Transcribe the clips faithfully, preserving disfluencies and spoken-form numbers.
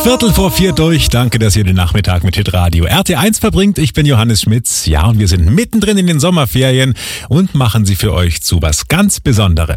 Viertel vor vier durch. Danke, dass ihr den Nachmittag mit Hitradio R T eins verbringt. Ich bin Johannes Schmitz. Ja, und wir sind mittendrin in den Sommerferien und machen sie für euch zu was ganz Besonderem.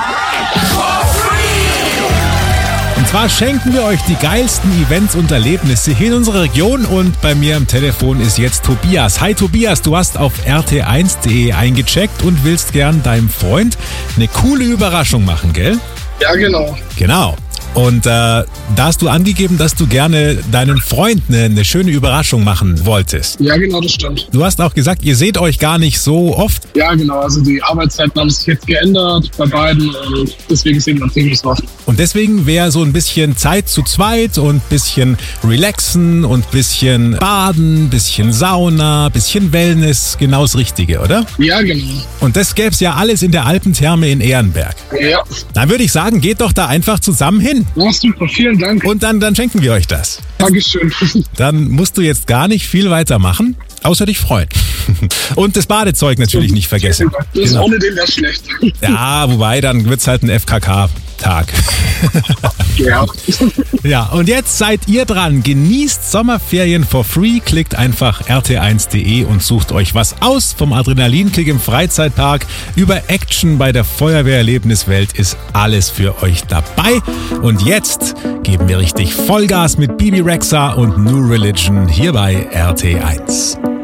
Und zwar schenken wir euch die geilsten Events und Erlebnisse hier in unserer Region. Und bei mir am Telefon ist jetzt Tobias. Hi Tobias, du hast auf r t eins punkt d e eingecheckt und willst gern deinem Freund eine coole Überraschung machen, gell? Ja, genau. Genau. Und äh, da hast du angegeben, dass du gerne deinen Freund eine, eine schöne Überraschung machen wolltest. Ja, genau, das stimmt. Du hast auch gesagt, ihr seht euch gar nicht so oft. Ja, genau. Also die Arbeitszeiten haben sich jetzt geändert bei beiden und deswegen sehen wir uns nicht so oft. Und deswegen wäre so ein bisschen Zeit zu zweit und ein bisschen relaxen und ein bisschen baden, ein bisschen Sauna, ein bisschen Wellness genau das Richtige, oder? Ja, genau. Und das gäbe es ja alles in der Alpentherme in Ehrenberg. Ja. Dann würde ich sagen, geht doch da einfach zusammen hin. Ja, super. Vielen Dank. Und dann, dann schenken wir euch das. Dankeschön. Dann musst du jetzt gar nicht viel weiter machen, außer dich freuen. Und das Badezeug natürlich nicht vergessen. Das ist ohne den wäre schlecht. Ja, wobei, dann wird's halt ein F K K-Tag. Ja. Ja, und jetzt seid ihr dran. Genießt Sommerferien for free. Klickt einfach r t eins punkt d e und sucht euch was aus. Vom Adrenalinkick im Freizeitpark über Action bei der Feuerwehrerlebniswelt ist alles für euch dabei. Und jetzt geben wir richtig Vollgas mit Bibi Rexha und New Religion hier bei R T eins.